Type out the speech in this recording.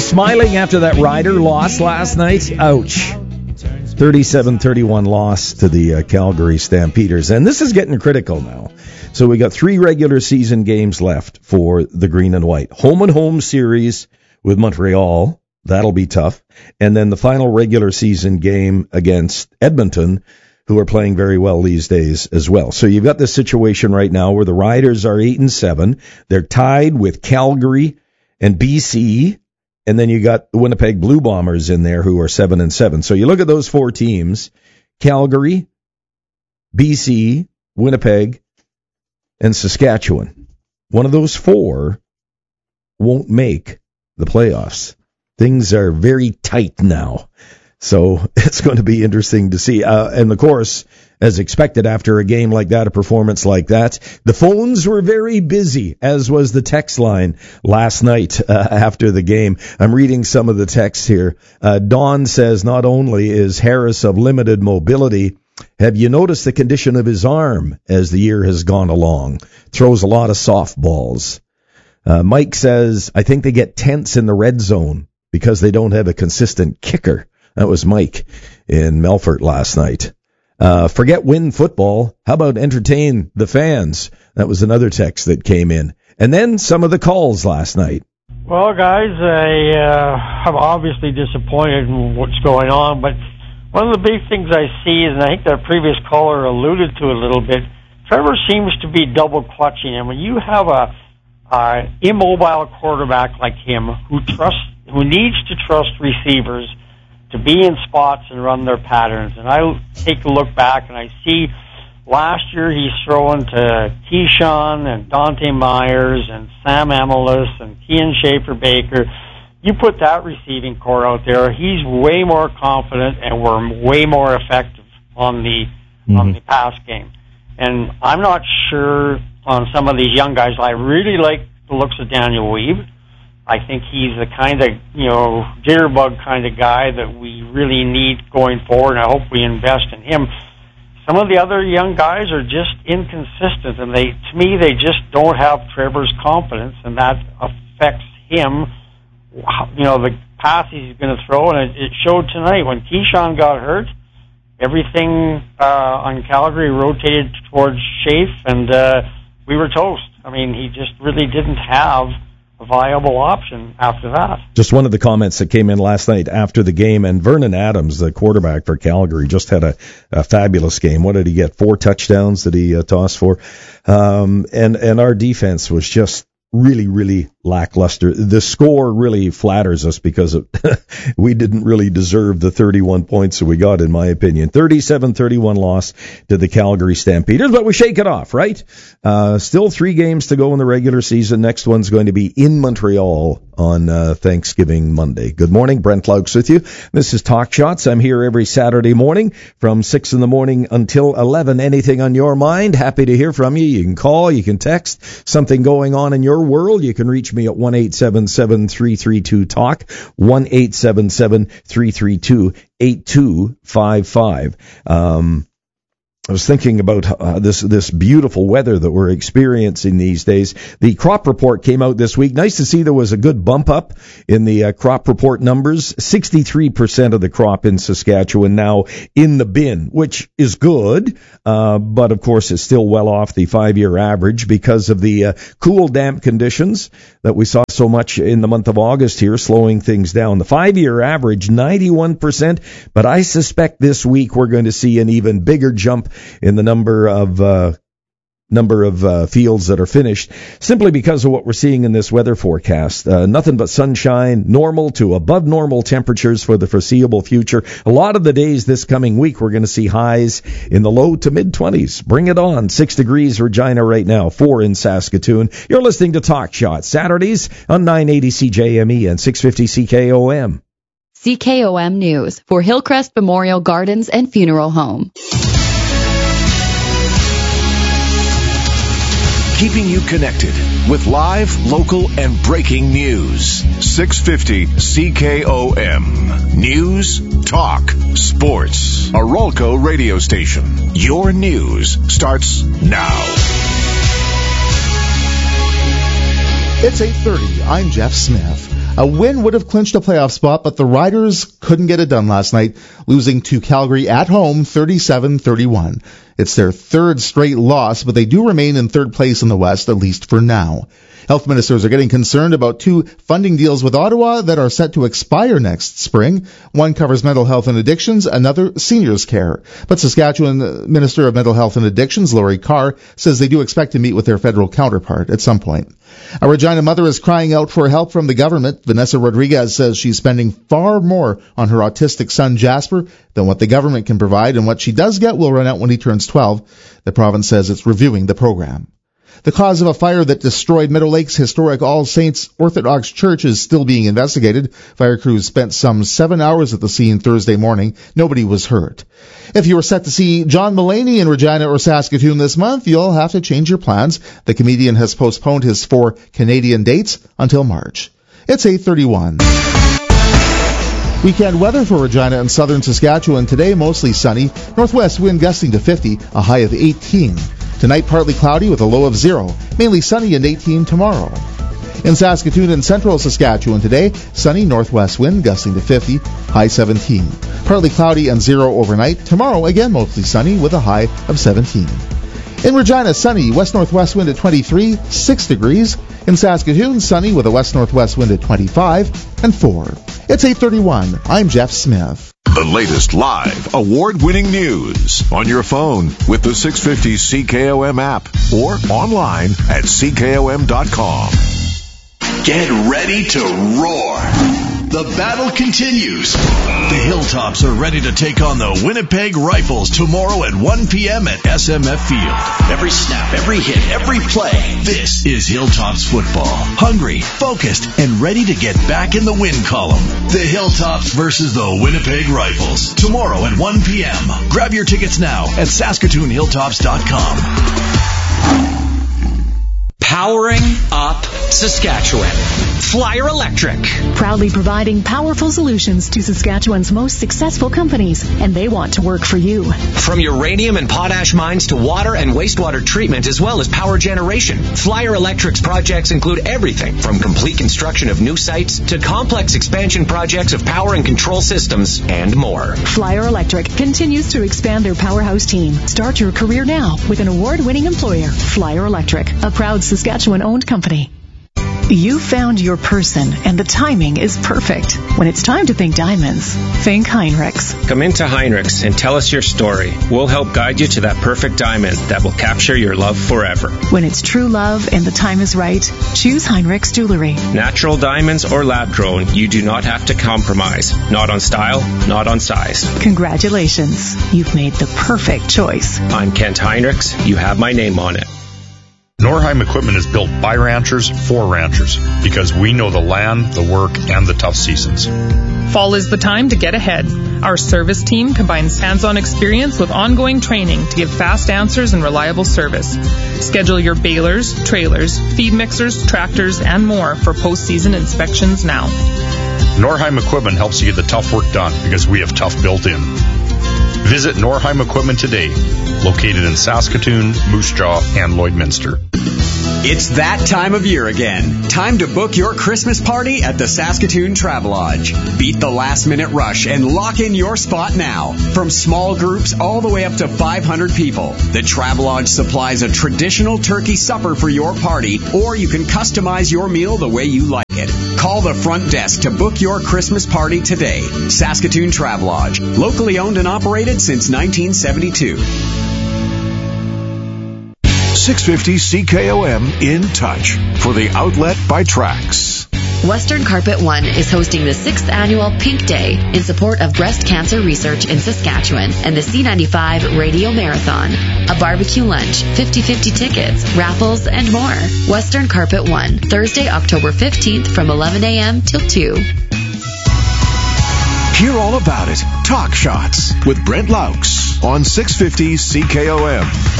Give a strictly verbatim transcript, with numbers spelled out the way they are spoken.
smiling after that Rider loss last night? Ouch. thirty-seven thirty-one loss to the uh, Calgary Stampeders. And this is getting critical now. So we got three regular season games left for the green and white. Home and home series with Montreal. That'll be tough. And then the final regular season game against Edmonton, who are playing very well these days as well. So you've got this situation right now where the Riders are eight and seven. They're tied with Calgary and B C. And then you got the Winnipeg Blue Bombers in there who are seven and seven. So you look at those four teams, Calgary, B C, Winnipeg, and Saskatchewan. One of those four won't make the playoffs. Things are very tight now. So it's going to be interesting to see. Uh, and of course, as expected after a game like that, a performance like that, the phones were very busy, as was the text line last night uh, after the game. I'm reading some of the texts here. Uh, Don says, not only is Harris of limited mobility, have you noticed the condition of his arm as the year has gone along? Throws a lot of softballs. Uh, Mike says, I think they get tense in the red zone because they don't have a consistent kicker. That was Mike in Melfort last night. Uh, forget win football. How about entertain the fans? That was another text that came in. And then some of the calls last night. Well, guys, I uh, am obviously disappointed in what's going on, but one of the big things I see is, and I think the previous caller alluded to it a little bit, Trevor seems to be double clutching. And when you have a uh, immobile quarterback like him who trusts, who needs to trust receivers to be in spots and run their patterns. And I take a look back and I see last year he's throwing to Keyshawn and Dante Myers and Sam Amolis and Kean Schaefer-Baker. You put that receiving core out there, he's way more confident and we're way more effective on the mm-hmm. on the pass game. And I'm not sure on some of these young guys. I really like the looks of Daniel Weave. I think he's the kind of, you know, jitterbug kind of guy that we really need going forward, and I hope we invest in him. Some of the other young guys are just inconsistent, and they, to me, they just don't have Trevor's confidence, and that affects him, you know, the pass he's going to throw, and it, it showed tonight. When Keyshawn got hurt, everything uh, on Calgary rotated towards Schaaf, and uh, we were toast. I mean, he just really didn't have a viable option after that. Just one of the comments that came in last night after the game, and Vernon Adams, the quarterback for Calgary, just had a, a fabulous game. What did he get? Four touchdowns that he uh, tossed for. Um, and, and our defense was just really, really lackluster. The score really flatters us because of we didn't really deserve the thirty-one points that we got, in my opinion. thirty-seven thirty-one loss to the Calgary Stampeders, but we shake it off, right? Uh, still three games to go in the regular season. Next one's going to be in Montreal on uh, Thanksgiving Monday. Good morning, Brent Laux with you. This is Talk Shots. I'm here every Saturday morning from six in the morning until eleven. Anything on your mind? Happy to hear from you. You can call, you can text. Something going on in your world, you can reach me at one eight seven seven, three three two, talk, one eight seven seven, three three two, eight two five five. Um, I was thinking about uh, this this beautiful weather that we're experiencing these days. The crop report came out this week. Nice to see there was a good bump up in the uh, crop report numbers. sixty-three percent of the crop in Saskatchewan now in the bin, which is good, uh, but of course it's still well off the five-year average because of the uh, cool, damp conditions that we saw so much in the month of August here, slowing things down. The five-year average, ninety-one percent, but I suspect this week we're going to see an even bigger jump in the number of uh, number of uh, fields that are finished, simply because of what we're seeing in this weather forecast. Uh, nothing but sunshine, normal to above normal temperatures for the foreseeable future. A lot of the days this coming week, we're going to see highs in the low to mid-twenties. Bring it on. Six degrees Regina right now, four in Saskatoon. You're listening to Talk Shots, Saturdays on nine eighty C J M E and six fifty C K O M. C K O M News for Hillcrest Memorial Gardens and Funeral Home. Keeping you connected with live, local, and breaking news. six fifty C K O M. News, talk, sports. A Rolco radio station. Your news starts now. It's eight thirty. I'm Jeff Smith. A win would have clinched a playoff spot, but the Riders couldn't get it done last night, losing to Calgary at home thirty-seven thirty-one. It's their third straight loss, but they do remain in third place in the West, at least for now. Health ministers are getting concerned about two funding deals with Ottawa that are set to expire next spring. One covers mental health and addictions, another seniors care. But Saskatchewan Minister of Mental Health and Addictions, Laurie Carr, says they do expect to meet with their federal counterpart at some point. A Regina mother is crying out for help from the government. Vanessa Rodriguez says she's spending far more on her autistic son Jasper than what the government can provide, and what she does get will run out when he turns twelve. The province says it's reviewing the program. The cause of a fire that destroyed Meadow Lake's historic All Saints Orthodox Church is still being investigated. Fire crews spent some seven hours at the scene Thursday morning. Nobody was hurt. If you were set to see John Mulaney in Regina or Saskatoon this month, you'll have to change your plans. The comedian has postponed his four Canadian dates until March. It's eight thirty-one. Weekend weather for Regina and southern Saskatchewan today, mostly sunny. Northwest wind gusting to fifty, a high of eighteen. Tonight, partly cloudy with a low of zero. Mainly sunny and eighteen tomorrow. In Saskatoon and central Saskatchewan today, sunny northwest wind gusting to fifty, high seventeen. Partly cloudy and zero overnight. Tomorrow, again mostly sunny with a high of seventeen. In Regina, sunny, west-northwest wind at twenty-three, six degrees. In Saskatoon, sunny with a west-northwest wind at twenty-five and four. It's eight thirty-one. I'm Jeff Smith. The latest live, award-winning news on your phone with the six fifty C K O M app or online at C K O M dot com. Get ready to roar. The battle continues. The Hilltops are ready to take on the Winnipeg Rifles tomorrow at one p.m. at S M F Field. Every snap, every hit, every play. This is Hilltops football. Hungry, focused, and ready to get back in the win column. The Hilltops versus the Winnipeg Rifles. Tomorrow at one p.m. Grab your tickets now at Saskatoon Hilltops dot com. Powering up Saskatchewan. Flyer Electric. Proudly providing powerful solutions to Saskatchewan's most successful companies, and they want to work for you. From uranium and potash mines to water and wastewater treatment, as well as power generation, Flyer Electric's projects include everything from complete construction of new sites to complex expansion projects of power and control systems and more. Flyer Electric continues to expand their powerhouse team. Start your career now with an award-winning employer, Flyer Electric, a proud Saskatchewan-owned company. You found your person, and the timing is perfect. When it's time to think diamonds, think Heinrichs. Come into Heinrichs and tell us your story. We'll help guide you to that perfect diamond that will capture your love forever. When it's true love and the time is right, choose Heinrichs Jewelry. Natural diamonds or lab-grown, you do not have to compromise. Not on style, not on size. Congratulations. You've made the perfect choice. I'm Kent Heinrichs. You have my name on it. Norheim Equipment is built by ranchers for ranchers because we know the land, the work, and the tough seasons. Fall is the time to get ahead. Our service team combines hands-on experience with ongoing training to give fast answers and reliable service. Schedule your balers, trailers, feed mixers, tractors, and more for postseason inspections now. Norheim Equipment helps you get the tough work done because we have tough built in. Visit Norheim Equipment today, located in Saskatoon, Moose Jaw, and Lloydminster. It's that time of year again. Time to book your Christmas party at the Saskatoon Travelodge. Beat the last-minute rush and lock in your spot now. From small groups all the way up to five hundred people, the Travelodge supplies a traditional turkey supper for your party, or you can customize your meal the way you like it. Call the front desk to book your Christmas party today. Saskatoon Travelodge, locally owned and operated since nineteen seventy-two. six fifty C K O M In Touch for the outlet by Trax. Western Carpet One is hosting the sixth annual Pink Day in support of breast cancer research in Saskatchewan and the C ninety-five Radio Marathon. A barbecue lunch, fifty-fifty tickets, raffles, and more. Western Carpet One, Thursday, October fifteenth from eleven a.m. till two. Hear all about it. Talk Shots with Brent Laux on six fifty C K O M.